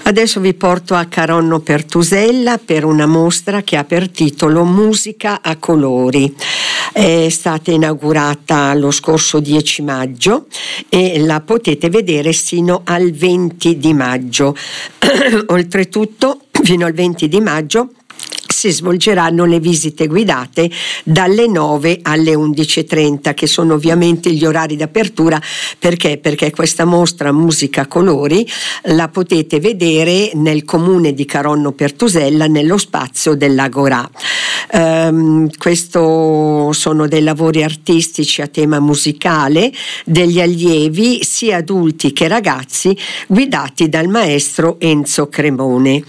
Adesso vi porto a Caronno Pertusella per una mostra che ha per titolo Musica a colori. È stata inaugurata lo scorso 10 maggio e la potete vedere sino al 20 di maggio. Oltretutto, fino al 20 di maggio si svolgeranno le visite guidate dalle 9 alle 11:30, che sono ovviamente gli orari d'apertura. Perché questa mostra Musica a colori la potete vedere nel comune di Caronno Pertusella, nello spazio dell'Agorà. Questo sono dei lavori artistici a tema musicale degli allievi sia adulti che ragazzi, guidati dal maestro Enzo Cremone.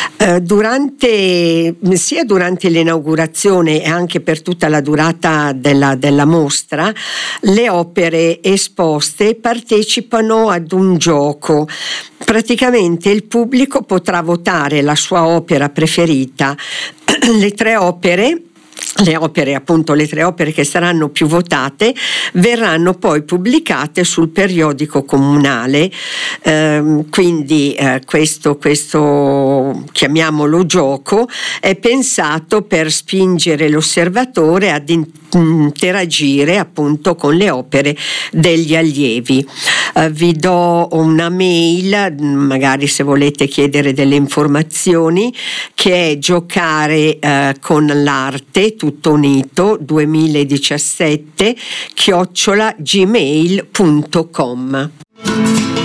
Sia durante l'inaugurazione e anche per tutta la durata della mostra, le opere esposte partecipano ad un gioco. Praticamente il pubblico potrà votare la sua opera preferita. Le tre opere che saranno più votate verranno poi pubblicate sul periodico comunale. Quindi questo chiamiamolo gioco è pensato per spingere l'osservatore ad interagire appunto con le opere degli allievi. Vi do una mail, magari se volete chiedere delle informazioni, che è giocare con l'arte tutto unito 2017 @gmail.com.